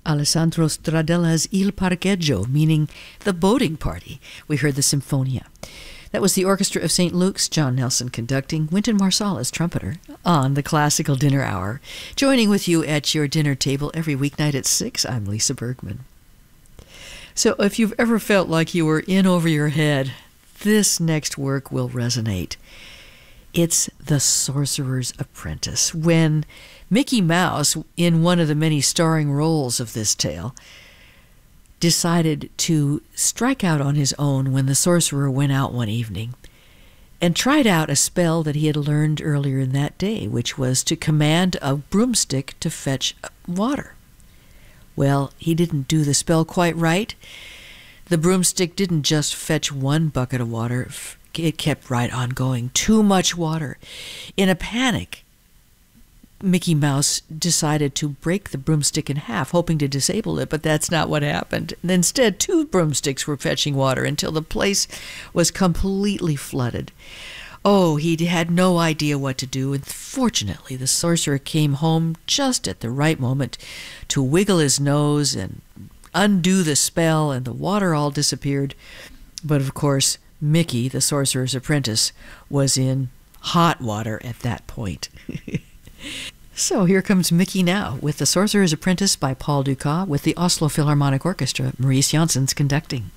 Alessandro Stradella's Il Parcheggio, meaning the boating party. We heard the Sinfonia. That was the Orchestra of St. Luke's, John Nelson conducting, Wynton Marsalis trumpeter, on the Classical Dinner Hour. Joining with you at your dinner table every weeknight at 6, I'm Lisa Bergman. So if you've ever felt like you were in over your head, this next work will resonate. It's The Sorcerer's Apprentice, when Mickey Mouse, in one of the many starring roles of this tale, decided to strike out on his own when the sorcerer went out one evening and tried out a spell that he had learned earlier in that day, which was to command a broomstick to fetch water. Well, he didn't do the spell quite right. The broomstick didn't just fetch one bucket of water. It kept right on going. Too much water. In a panic, Mickey Mouse decided to break the broomstick in half, hoping to disable it, but that's not what happened. Instead, 2 broomsticks were fetching water until the place was completely flooded. Oh, he had no idea what to do, and fortunately the sorcerer came home just at the right moment to wiggle his nose and undo the spell, and the water all disappeared. But of course, Mickey, the sorcerer's apprentice, was in hot water at that point. So here comes Mickey now with The Sorcerer's Apprentice by Paul Dukas with the Oslo Philharmonic Orchestra, Maurice Janssen's conducting.